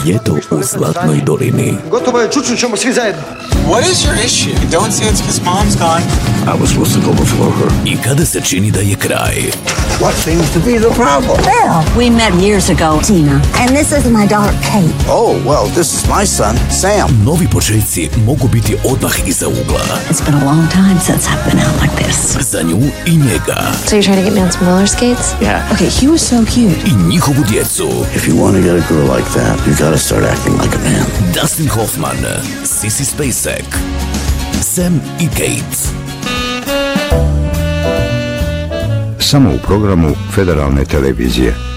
Ljeto u Zlatnoj dolini. Gotovo je, čučnut ćemo svi zajedno. What is your issue? Don't say it's because mom's gone. I was supposed to go before her. I kada se čini da je kraj. What seems to be the problem? Well, we met years ago, Tina, and this is my daughter, Kate. Oh, well, this is my son, Sam. Novi početci mogu biti odmah iza ugla. It's been a long time since I've been out like this. Za nju i njega. So you're trying to get me on some roller skates? Yeah. Okay, he was so cute. I njihovu djecu. If you want to get a girl like that, you gotta start acting like a man. Dustin Hoffman, Sissy Spacek, Sam i Kate. Samo u programu Federalne televizije.